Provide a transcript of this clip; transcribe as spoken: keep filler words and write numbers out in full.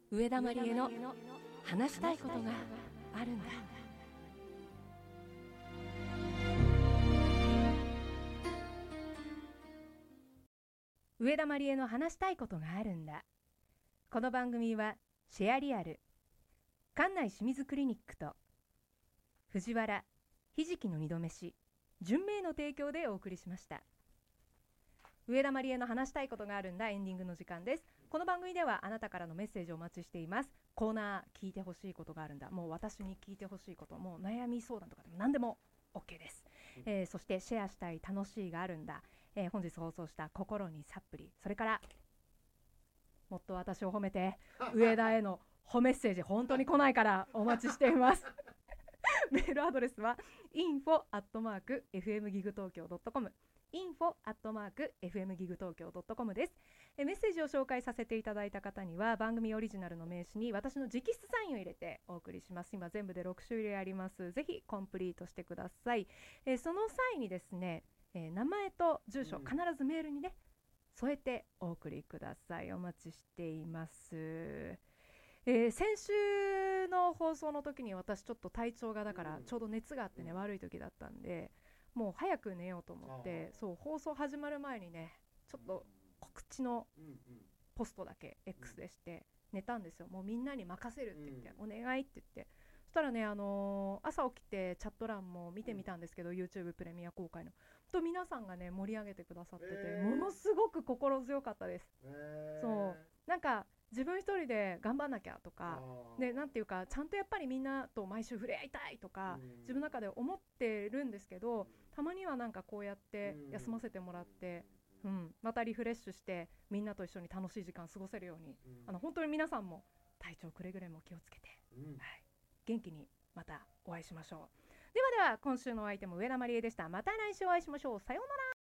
上田まりえの話したいことがあるんだ。上田まりえの話したいことがあるんだ。この番組はシェアリアル、関内清水クリニックと藤原ひじきの二度飯純明の提供でお送りしました。上田まりえの話したいことがあるんだ、エンディングの時間です。この番組ではあなたからのメッセージをお待ちしています。コーナー、聞いてほしいことがあるんだ、もう私に聞いてほしいこと、もう悩み相談とかでも何でも OK です、えー、そしてシェアしたい楽しいがあるんだ、えー、本日放送した心にサプリ、それからもっと私を褒めて、上田への褒めメッセージ本当に来ないからお待ちしていますメールアドレスは インフォ アットマーク エフエム ギグ東京 ドットコム インフォ アットマーク エフエム ギグ東京 ドットコム です。えメッセージを紹介させていただいた方には番組オリジナルの名刺に私の直筆サインを入れてお送りします。今全部でろく種類あります。ぜひコンプリートしてください。えその際にですね、え名前と住所、必ずメールにね添えてお送りください。お待ちしています。えー、先週の放送の時に私ちょっと体調がだからちょうど熱があってね、悪い時だったんでもう早く寝ようと思って、そう放送始まる前にねちょっと告知のポストだけ X でして寝たんですよ。もうみんなに任せるって言って、お願いって言って、そしたらね、あのー、朝起きてチャット欄も見てみたんですけど、 YouTube プレミア公開のと皆さんがね盛り上げてくださってて、えー、ものすごく心強かったです、えー、そうなんか自分一人で頑張んなきゃとかで、なんていうかちゃんとやっぱりみんなと毎週触れ合いたいとか自分の中で思ってるんですけど、たまにはなんかこうやって休ませてもらって、うん、またリフレッシュしてみんなと一緒に楽しい時間過ごせるように、あの本当に皆さんも体調くれぐれも気をつけて、はい、元気にまたお会いしましょう。ではでは今週のお相手も上田まりえでした。また来週お会いしましょう。さようなら。